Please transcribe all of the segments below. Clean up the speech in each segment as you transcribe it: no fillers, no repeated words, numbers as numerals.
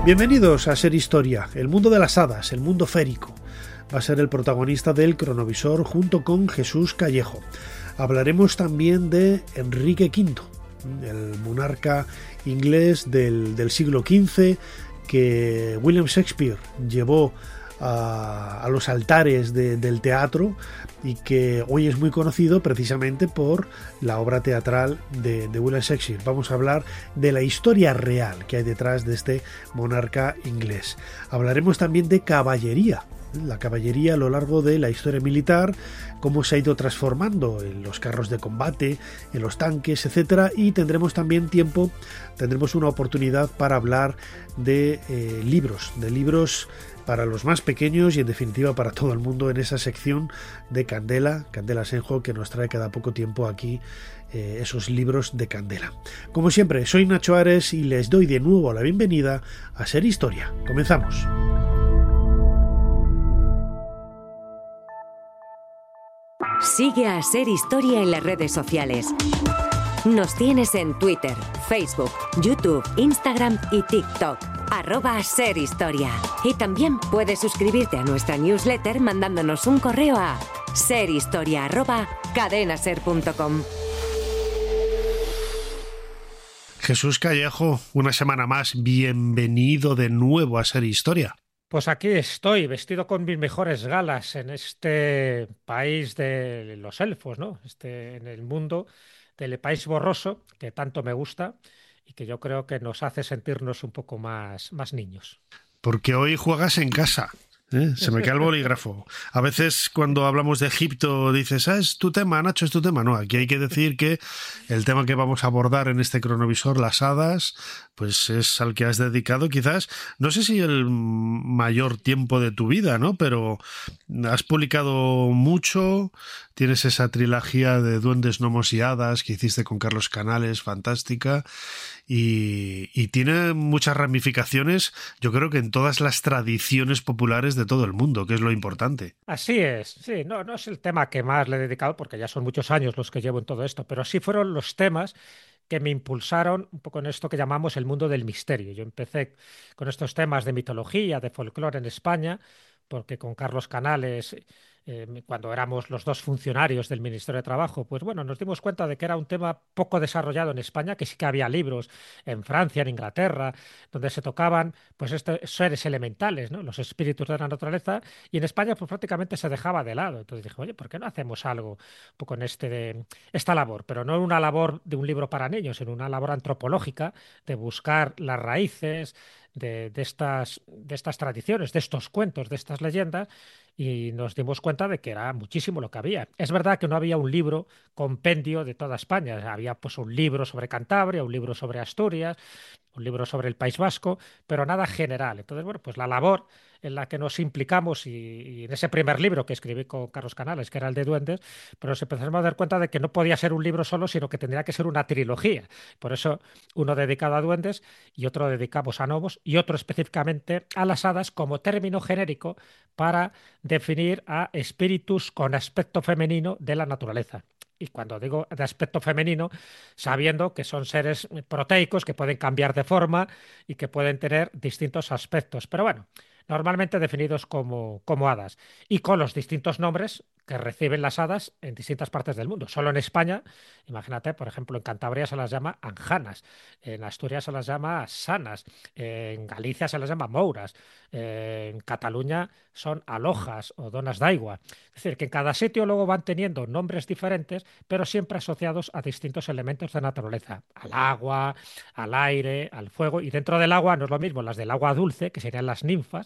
Bienvenidos a Ser Historia. El mundo de las hadas, el mundo férico, va a ser el protagonista del cronovisor junto con Jesús Callejo. Hablaremos también de Enrique V, el monarca inglés del siglo XV que William Shakespeare llevó a los altares del teatro y que hoy es muy conocido precisamente por la obra teatral de William Shakespeare. Vamos a hablar de la historia real que hay detrás de este monarca inglés. Hablaremos también de caballería. La caballería a lo largo de la historia militar, cómo se ha ido transformando en los carros de combate, en los tanques, etcétera, y tendremos también tendremos una oportunidad para hablar de libros para los más pequeños y en definitiva para todo el mundo en esa sección de Candela Senjo, que nos trae cada poco tiempo aquí esos libros de Candela. Como siempre, soy Nacho Ares y les doy de nuevo la bienvenida a Ser Historia. Comenzamos. Sigue a Ser Historia en las redes sociales. Nos tienes en Twitter, Facebook, YouTube, Instagram y TikTok. @serhistoria. Y también puedes suscribirte a nuestra newsletter mandándonos un correo a serhistoria@cadenaser.com. Jesús Callejo, una semana más, bienvenido de nuevo a Ser Historia. Pues aquí estoy, vestido con mis mejores galas en este país de los elfos, ¿no? En el mundo del país borroso que tanto me gusta y que yo creo que nos hace sentirnos un poco más niños. Porque hoy juegas en casa. Se me cae el bolígrafo. A veces cuando hablamos de Egipto dices, es tu tema, Nacho, es tu tema. No, aquí hay que decir que el tema que vamos a abordar en este cronovisor, las hadas, pues es al que has dedicado quizás, no sé si el mayor tiempo de tu vida, ¿no? Pero has publicado mucho, tienes esa trilogía de Duendes, Gnomos y Hadas que hiciste con Carlos Canales, fantástica. Y tiene muchas ramificaciones, yo creo que en todas las tradiciones populares de todo el mundo, que es lo importante. Así es, sí, no es el tema que más le he dedicado, porque ya son muchos años los que llevo en todo esto, pero sí fueron los temas que me impulsaron un poco en esto que llamamos el mundo del misterio. Yo empecé con estos temas de mitología, de folclore en España, porque con Carlos Canales, cuando éramos los dos funcionarios del Ministerio de Trabajo, pues bueno, nos dimos cuenta de que era un tema poco desarrollado en España, que sí que había libros en Francia, en Inglaterra, donde se tocaban pues estos seres elementales, ¿no? Los espíritus de la naturaleza, y en España pues prácticamente se dejaba de lado. Entonces dije, oye, ¿por qué no hacemos algo un poco en esta labor? Pero no una labor de un libro para niños, sino una labor antropológica de buscar las raíces de estas tradiciones, de estos cuentos, de estas leyendas, y nos dimos cuenta de que era muchísimo lo que había. Es verdad que no había un libro compendio de toda España, había pues un libro sobre Cantabria, un libro sobre Asturias, un libro sobre el País Vasco, pero nada general. Entonces, bueno, pues la labor en la que nos implicamos y en ese primer libro que escribí con Carlos Canales, que era el de Duendes, pero nos empezamos a dar cuenta de que no podía ser un libro solo, sino que tendría que ser una trilogía. Por eso uno dedicado a duendes y otro dedicamos a gnomos y otro específicamente a las hadas como término genérico para definir a espíritus con aspecto femenino de la naturaleza. Y cuando digo de aspecto femenino, sabiendo que son seres proteicos que pueden cambiar de forma y que pueden tener distintos aspectos. Pero bueno, normalmente definidos como hadas y con los distintos nombres que reciben las hadas en distintas partes del mundo. Solo en España, imagínate, por ejemplo, en Cantabria se las llama anjanas, en Asturias se las llama sanas, en Galicia se las llama mouras, en Cataluña son alojas o donas d'aigua. Es decir, que en cada sitio luego van teniendo nombres diferentes, pero siempre asociados a distintos elementos de naturaleza, al agua, al aire, al fuego, y dentro del agua no es lo mismo las del agua dulce, que serían las ninfas,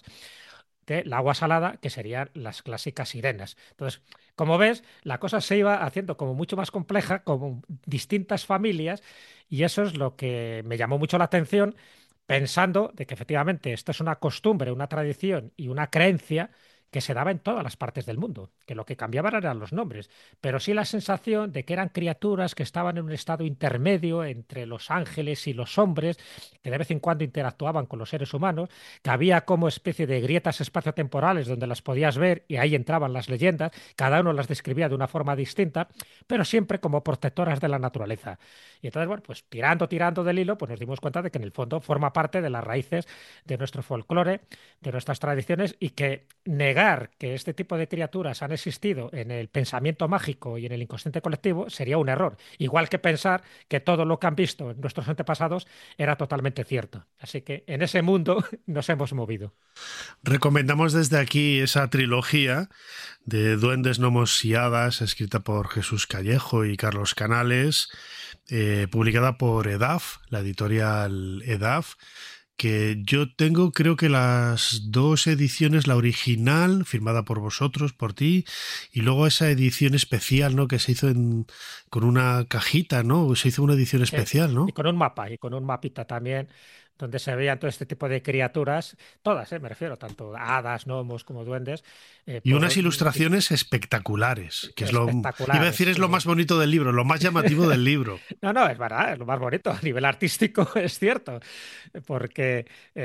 del agua salada, que serían las clásicas sirenas. Entonces, como ves, la cosa se iba haciendo como mucho más compleja, como distintas familias, y eso es lo que me llamó mucho la atención, pensando de que efectivamente esto es una costumbre, una tradición y una creencia que se daba en todas las partes del mundo, que lo que cambiaban eran los nombres, pero sí la sensación de que eran criaturas que estaban en un estado intermedio entre los ángeles y los hombres, que de vez en cuando interactuaban con los seres humanos, que había como especie de grietas espaciotemporales donde las podías ver y ahí entraban las leyendas, cada uno las describía de una forma distinta, pero siempre como protectoras de la naturaleza. Y entonces, bueno, pues tirando del hilo, pues nos dimos cuenta de que en el fondo forma parte de las raíces de nuestro folclore, de nuestras tradiciones, y que negar que este tipo de criaturas han existido en el pensamiento mágico y en el inconsciente colectivo sería un error. Igual que pensar que todo lo que han visto nuestros antepasados era totalmente cierto. Así que en ese mundo nos hemos movido. Recomendamos desde aquí esa trilogía de Duendes, Gnomos y Hadas, escrita por Jesús Callejo y Carlos Canales, publicada por EDAF, la editorial EDAF, que yo tengo, creo que las dos ediciones, la original, firmada por vosotros, por ti, y luego esa edición especial, ¿no?, que se hizo con una cajita, ¿no? Se hizo una edición especial, ¿no? Y con un mapa, y con un mapita también, donde se veían todo este tipo de criaturas, todas, me refiero, tanto hadas, gnomos como duendes. Y unas ilustraciones espectaculares, que es iba a decir, es lo más bonito del libro, lo más llamativo del libro. No, es verdad, es lo más bonito. A nivel artístico es cierto, porque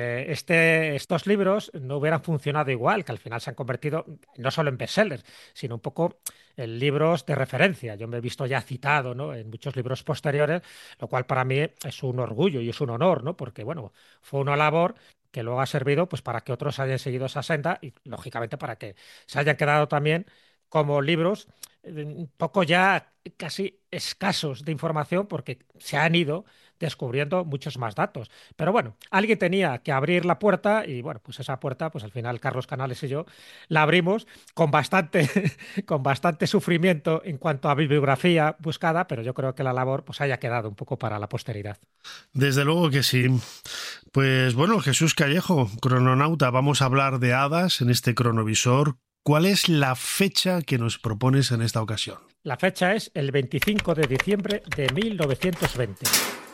estos libros no hubieran funcionado igual, que al final se han convertido no solo en bestsellers, sino un poco en libros de referencia. Yo me he visto ya citado, ¿no?, en muchos libros posteriores, lo cual para mí es un orgullo y es un honor, ¿no?, porque bueno, fue una labor que luego ha servido pues para que otros hayan seguido esa senda y lógicamente para que se hayan quedado también como libros un poco ya casi escasos de información porque se han ido descubriendo muchos más datos. Pero bueno, alguien tenía que abrir la puerta y bueno, pues esa puerta, pues al final Carlos Canales y yo la abrimos con bastante, con bastante sufrimiento en cuanto a bibliografía buscada, pero yo creo que la labor pues haya quedado un poco para la posteridad. Desde luego que sí. Pues bueno, Jesús Callejo, crononauta, vamos a hablar de hadas en este cronovisor. ¿Cuál es la fecha que nos propones en esta ocasión? La fecha es el 25 de diciembre de 1920.